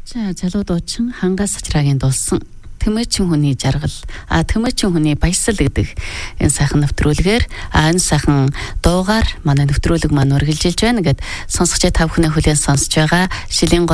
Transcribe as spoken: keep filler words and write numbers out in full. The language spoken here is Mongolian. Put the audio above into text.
За залуудуучин хангас сачраагийн дулсан Тэмүүчин хүний жаргал а Тэмүүчин хүний баясал гэдэг энэ сайхан нэвтрүүлгээр а энэ сайхан дуугаар манай нэвтрүүлэг маань үргэлжилж байна гэд сонсогчдаа та бүхний хүлээн сонсож байгаа Шилийн